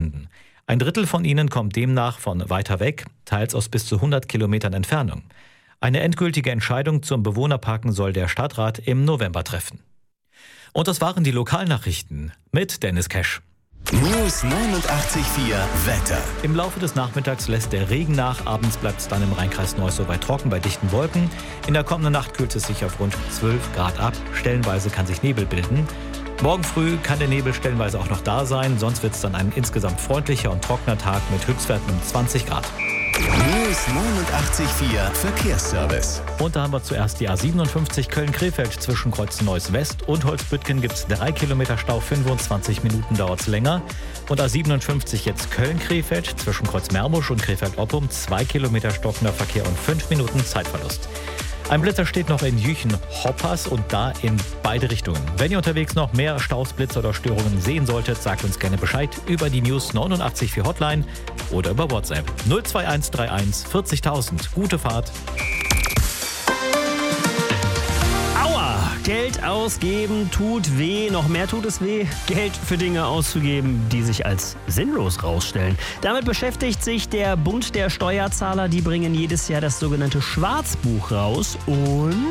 Spenden. Ein Drittel von ihnen kommt demnach von weiter weg, teils aus bis zu 100 Kilometern Entfernung. Eine endgültige Entscheidung zum Bewohnerparken soll der Stadtrat im November treffen. Und das waren die Lokalnachrichten mit Dennis Kesch. News 89.4 Wetter. Im Laufe des Nachmittags lässt der Regen nach. Abends bleibt es dann im Rheinkreis Neuss soweit trocken bei dichten Wolken. In der kommenden Nacht kühlt es sich auf rund 12 Grad ab. Stellenweise kann sich Nebel bilden. Morgen früh kann der Nebel stellenweise auch noch da sein. Sonst wird es dann ein insgesamt freundlicher und trockener Tag mit Höchstwerten um 20 Grad. News 89.4 Verkehrsservice. Und da haben wir zuerst die A57 Köln-Krefeld zwischen Kreuz Neuss West und Holzbüttgen gibt es 3 Kilometer Stau, 25 Minuten dauert es länger. Und A57 jetzt Köln-Krefeld zwischen Kreuz Meerbusch und Krefeld-Oppum 2 Kilometer stockender Verkehr und 5 Minuten Zeitverlust. Ein Blitzer steht noch in Jüchen-Hoppers und da in beide Richtungen. Wenn ihr unterwegs noch mehr Staus, Blitzer oder Störungen sehen solltet, sagt uns gerne Bescheid über die News 89.4 Hotline oder über WhatsApp 02131 40.000. Gute Fahrt. Geld ausgeben tut weh, noch mehr tut es weh, Geld für Dinge auszugeben, die sich als sinnlos rausstellen. Damit beschäftigt sich der Bund der Steuerzahler, die bringen jedes Jahr das sogenannte Schwarzbuch raus und...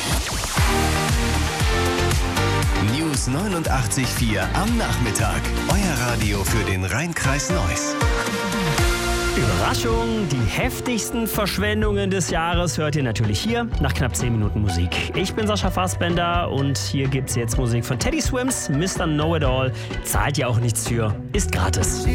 News 89.4 am Nachmittag. Euer Radio für den Rheinkreis Neuss. Überraschung, die heftigsten Verschwendungen des Jahres hört ihr natürlich hier nach knapp 10 Minuten Musik. Ich bin Sascha Fassbender und hier gibt's jetzt Musik von Teddy Swims, Mr. Know-It-All. Zahlt ihr auch nichts für, ist gratis.